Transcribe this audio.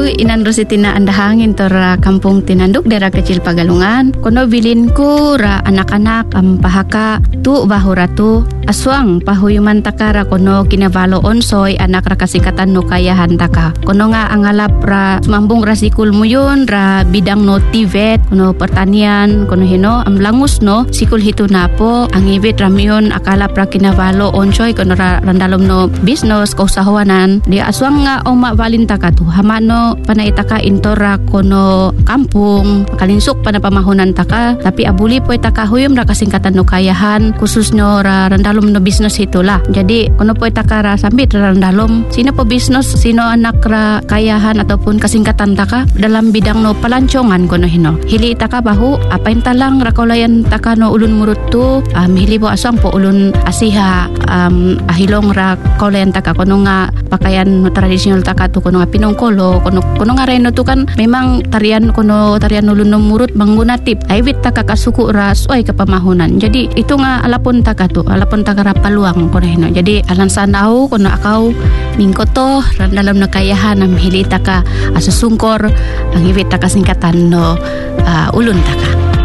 inan ro si tinaandahangin to ra kampung tinanduk dera kecil Pagalungan. Kono bilin ko ra anak-anak pahaka tu bahura tu aswang pahuyuman takara kono kinavalo onsoy anak ra kasikatan no kayahan taka. Kono nga angalap ra sumambong ra sikul mo yun ra bidang no TVET kono pertanian kono hino amlangus no sikul hito na po ang ibit ramiyon akalap ra kinavalo onsoy kono ra randalom no business kausahawanan di aswang nga oma valintaka tu hamano panaitaka intora kono kampung kalinsuk pana pamahunan taka tapi abuli po itaka huyom ra kasingkatan no kayahan khusus no ra randalom no business hitola. Jadi kono po itaka ra sambit ra randalom sino po business sino anak ra kayahan ataupun kasingkatan taka dalam bidang no palancongan kono hino hili itaka bahu apa intalang ra kaulayan taka no ulun murut tu hili po aswang po ulun asiha ahilong ra kaulayan taka kono nga pakaian no tradisional taka tu kono nga pinongkolo kono nga reno tu kan memang tarian ulun no murut manggunatip aywit taka kasuku ra suay kapamahunan. Jadi itu nga alapon taka ra paluang kono hino. Jadi alan sanau kono akaw mingkoto dalam nakayahan am hili taka asusungkor ang iwit taka singkatan no ulun taka.